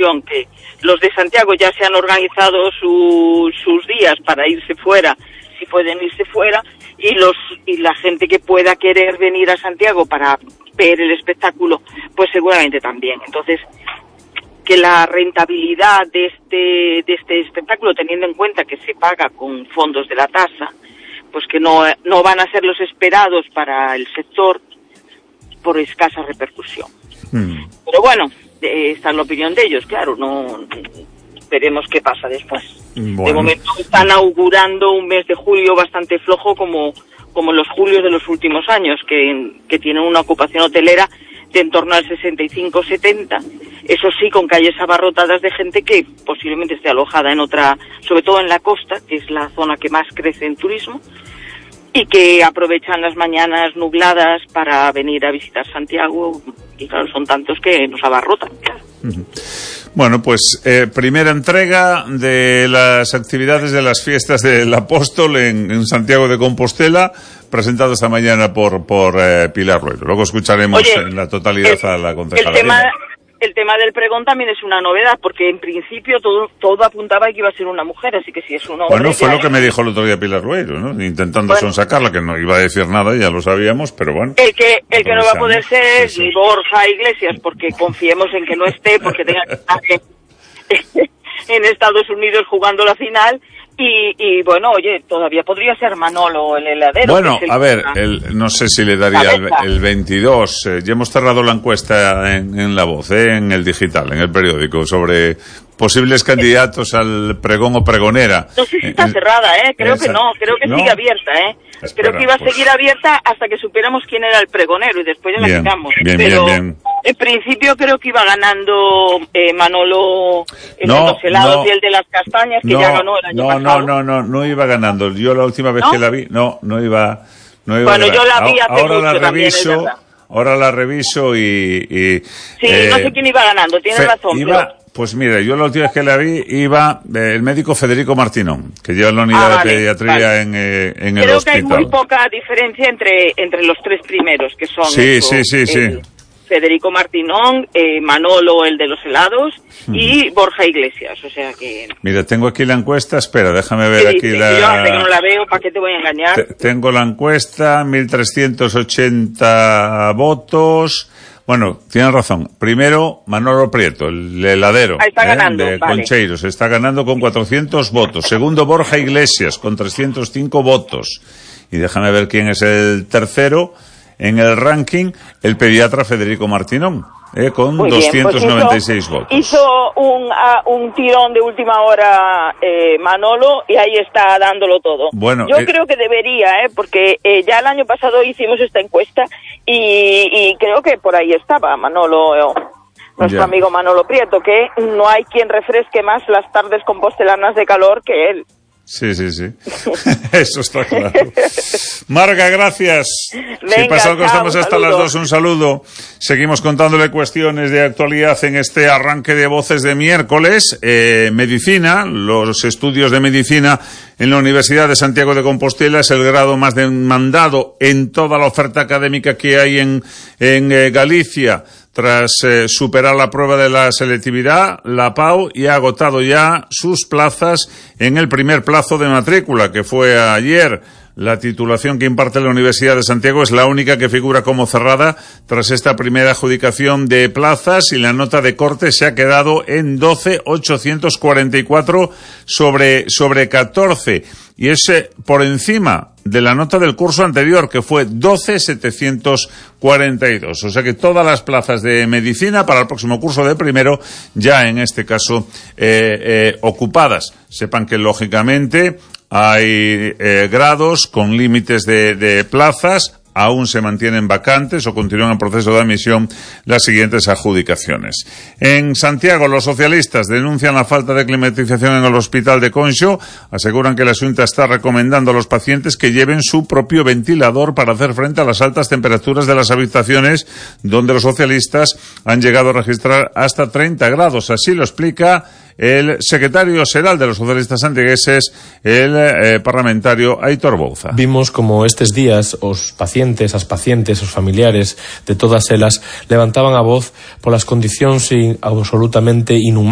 repercusión, que los de Santiago ya se han organizado sus días para irse fuera, si pueden irse fuera, y la gente que pueda querer venir a Santiago para ver el espectáculo, pues seguramente también. Entonces, que la rentabilidad de este espectáculo, teniendo en cuenta que se paga con fondos de la tasa, pues que no van a ser los esperados para el sector por escasa repercusión. Pero bueno, esta es la opinión de ellos, claro, no veremos qué pasa después. Bueno. De momento están augurando un mes de julio bastante flojo, como los julios de los últimos años, que tienen una ocupación hotelera de en torno al 65-70, eso sí, con calles abarrotadas de gente que posiblemente esté alojada en otra, sobre todo en la costa, que es la zona que más crece en turismo, y que aprovechan las mañanas nubladas para venir a visitar Santiago, y claro, son tantos que nos abarrotan, claro. Bueno, pues primera entrega de las actividades de las fiestas del Apóstol en Santiago de Compostela, presentado esta mañana por Pilar Rueiro. Luego escucharemos en la totalidad a la concejala. El tema del pregón también es una novedad, porque en principio todo apuntaba a que iba a ser una mujer, así que si es un hombre... Bueno, fue lo que me dijo el otro día Pilar Rueiro, ¿no? Intentando sonsacarla, que no iba a decir nada, ya lo sabíamos, pero bueno. El que no va a poder ser ni Borja Iglesias, porque confiemos en que no esté, porque tenga que estar en Estados Unidos jugando la final. Y bueno, oye, todavía podría ser Manolo el heladero. Bueno, a ver, no sé si le daría el 22. Ya hemos cerrado la encuesta en La Voz, en el digital, en el periódico, sobre posibles candidatos al pregón o pregonera. No sé si está cerrada, creo que no, creo que sigue abierta, Espera, creo que iba a seguir abierta hasta que supiéramos quién era el pregonero y después ya la quitamos. Bien. En principio creo que iba ganando Manolo el de los helados y el de las castañas, que ya ganó el año pasado. No iba ganando. Yo la última vez que la vi, no iba. Bueno, yo la vi hace mucho también, es verdad. Ahora la reviso y sí, no sé quién iba ganando, tiene razón. Pues mira, yo la última vez que la vi iba el médico Federico Martinón, que lleva la unidad de pediatría en el hospital. Creo que hay muy poca diferencia entre los tres primeros, que son sí. Federico Martinón, Manolo, el de los helados, y Borja Iglesias, o sea que... Mira, tengo aquí la encuesta, espera, déjame ver aquí Yo hace que no la veo, ¿para qué te voy a engañar? Tengo la encuesta, 1.380 votos... Bueno, tienes razón. Primero, Manolo Prieto, el heladero de Concheiros, está ganando con 400 votos. Segundo, Borja Iglesias, con 305 votos. Y déjame ver quién es el tercero en el ranking, el pediatra Federico Martinón, con 296 votos. Hizo un tirón de última hora Manolo, y ahí está dándolo todo. Bueno, yo creo que debería, porque ya el año pasado hicimos esta encuesta y creo que por ahí estaba Manolo, nuestro amigo Manolo Prieto, que no hay quien refresque más las tardes compostelanas de calor que él. Sí. Eso está claro. Marga, gracias. Venga, si pasa algo, estamos hasta las 2. Un saludo. Seguimos contándole cuestiones de actualidad en este arranque de voces de miércoles. Medicina, los estudios de medicina en la Universidad de Santiago de Compostela es el grado más demandado en toda la oferta académica que hay en Galicia. Tras superar la prueba de la selectividad, la PAU ya ha agotado ya sus plazas en el primer plazo de matrícula, que fue ayer. La titulación que imparte la Universidad de Santiago es la única que figura como cerrada tras esta primera adjudicación de plazas, y la nota de corte se ha quedado en 12.844 sobre 14, y es por encima de la nota del curso anterior, que fue 12.742. O sea que todas las plazas de medicina para el próximo curso de primero ya en este caso ocupadas. Sepan que lógicamente hay grados con límites de plazas. Aún se mantienen vacantes o continúan en proceso de admisión las siguientes adjudicaciones. En Santiago, los socialistas denuncian la falta de climatización en el hospital de Conxo. Aseguran que la Xunta está recomendando a los pacientes que lleven su propio ventilador para hacer frente a las altas temperaturas de las habitaciones, donde los socialistas han llegado a registrar hasta 30 grados. Así lo explica el secretario xeral de los socialistas santiagueses, el parlamentario Aitor Bouza. Vimos como estes días os pacientes, os familiares de todas elas levantaban a voz polas condicións absolutamente inhumanas